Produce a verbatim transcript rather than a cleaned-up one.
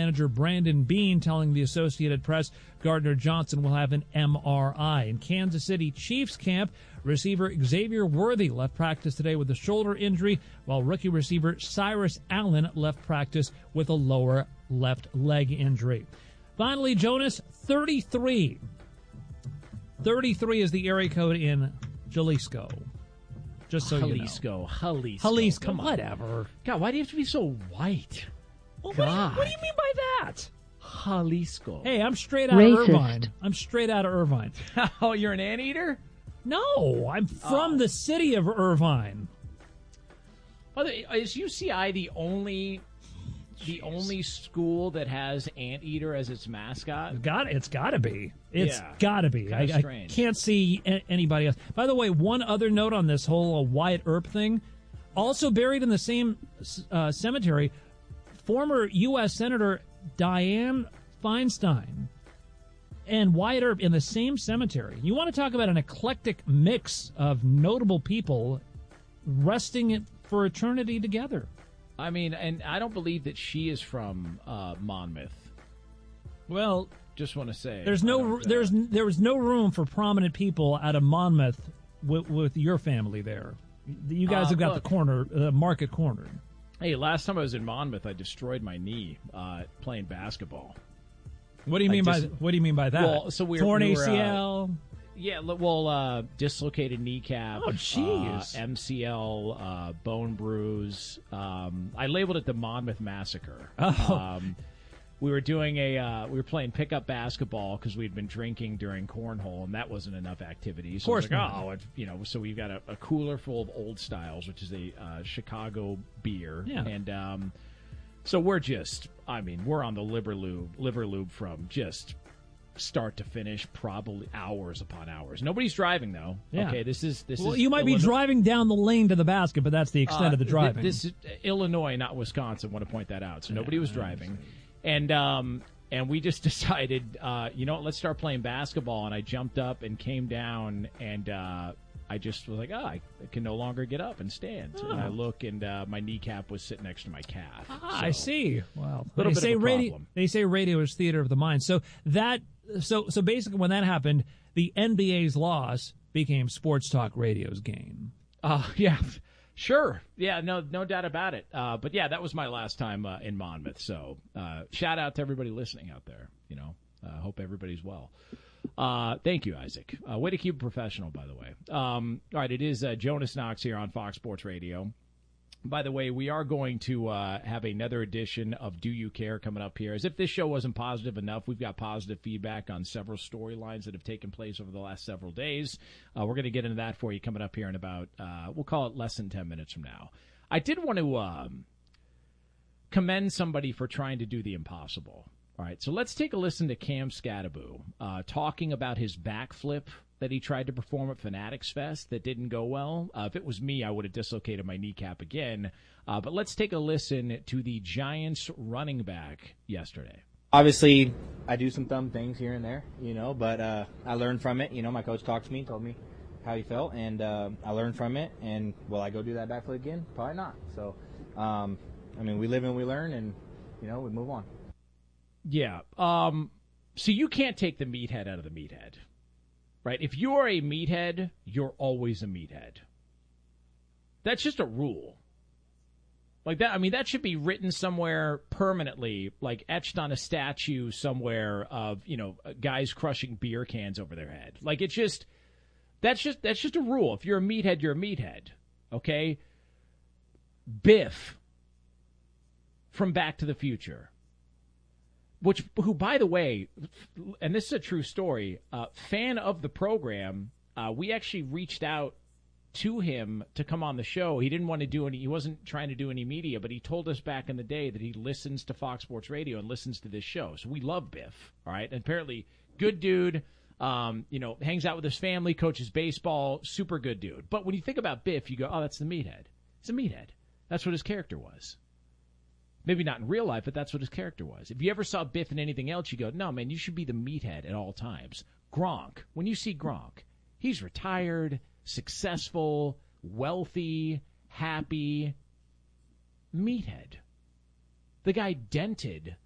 manager Brandon Bean telling the Associated Press Gardner Johnson will have an M R I. In Kansas City Chiefs camp, receiver Xavier Worthy left practice today with a shoulder injury, while rookie receiver Cyrus Allen left practice with a lower left leg injury. Finally, Jonas, thirty-three. thirty-three is the area code in Jalisco. Just so Jalisco, you know. Jalisco. Jalisco, Come on. Whatever. God, why do you have to be so white? Well, what, do you, God. what do you mean by that? Jalisco. Hey, I'm straight out Racist. of Irvine. I'm straight out of Irvine. Oh, you're an anteater? No, I'm from Oh. the city of Irvine. By the way, is U C I the only the Jeez. only school that has anteater as its mascot? It's got, it's got to be. It's Yeah. got to be. I, Kinda I strange. can't see a- anybody else. By the way, one other note on this whole uh, Wyatt Earp thing. Also buried in the same uh, cemetery, former U S Senator Dianne Feinstein and Wyatt Earp in the same cemetery. You want to talk about an eclectic mix of notable people resting it for eternity together. I mean, and I don't believe that she is from uh, Monmouth. Well, Just want to say there's I no don't, uh, there's there was no room for prominent people out of Monmouth with, with your family there. You guys Uh, have got look. the corner uh, market cornered. Hey, last time I was in Monmouth, I destroyed my knee uh, playing basketball. What do you I mean by just- what do you mean by that? Well, so we were- torn we were, uh, A C L. Yeah, li- well, uh, dislocated kneecap. Oh, jeez. Uh, M C L, uh, bone bruise. Um, I labeled it the Monmouth Massacre. Oh. Um, we were doing a, uh, we were playing pickup basketball because we'd been drinking during cornhole, and that wasn't enough activity. So Of course I was like, not. oh, it, you know, so we've got a, a cooler full of Old Styles, which is a uh, Chicago beer, Yeah. and um, so we're just, I mean, we're on the liver lube, liver lube from just start to finish, probably hours upon hours. Nobody's driving though. Yeah. Okay, this is this Well, is you might be Illinois- driving down the lane to the basket, but that's the extent uh, of the th- driving. This is Illinois, not Wisconsin. Want to point that out. So nobody was driving, and um and we just decided, uh, you know what, let's start playing basketball. And I jumped up and came down, and uh, I just was like, oh, I can no longer get up and stand. And I look, and uh, my kneecap was sitting next to my calf. Ah, So- I see. Well, Little they bit say of a radio. problem. They say radio is theater of the mind. So that so so basically, when that happened, the N B A's loss became Sports Talk Radio's gain. Uh, yeah, sure. Yeah, no, no doubt about it. Uh, but yeah, that was my last time uh, in Monmouth. So uh, shout out to everybody listening out there. You know, uh, hope everybody's well. Uh, thank you, Isaac. Uh, way to keep it professional, by the way. Um, all right, it is uh, Jonas Knox here on Fox Sports Radio. By the way, we are going to uh, have another edition of Do You Care coming up here. As if this show wasn't positive enough, we've got positive feedback on several storylines that have taken place over the last several days. Uh, we're going to get into that for you coming up here in about, uh, we'll call it less than ten minutes from now. I did want to um, commend somebody for trying to do the impossible. All right, so let's take a listen to Cam Scattaboo uh, talking about his backflip that he tried to perform at Fanatics Fest that didn't go well. Uh, if it was me, I would have dislocated my kneecap again. Uh, but let's take a listen to the Giants running back yesterday. Obviously, I do some dumb things here and there, you know, but uh, I learned from it. You know, my coach talked to me, told me how he felt, and uh, I learned from it. And will I go do that backflip again? Probably not. So, um, I mean, we live and we learn, and, you know, we move on. Yeah. Um, so you can't take the meathead out of the meathead, right? If you're a meathead, you're always a meathead. That's just a rule. Like that, I mean, that should be written somewhere permanently, like etched on a statue somewhere of, you know, guys crushing beer cans over their head. Like it's just, that's just, that's just a rule. If you're a meathead, you're a meathead. Okay? Biff from Back to the Future. Which, who, by the way, and this is a true story, uh, fan of the program, uh, we actually reached out to him to come on the show. He didn't want to do any, he wasn't trying to do any media, but he told us back in the day that he listens to Fox Sports Radio and listens to this show. So we love Biff, all right? And apparently, good dude, um, you know, hangs out with his family, coaches baseball, super good dude. But when you think about Biff, you go, oh, that's the meathead. He's a meathead. That's what his character was. Maybe not in real life, but that's what his character was. If you ever saw Biff in anything else, you go, no, man, you should be the meathead at all times. Gronk, when you see Gronk, he's retired, successful, wealthy, happy, meathead. The guy dented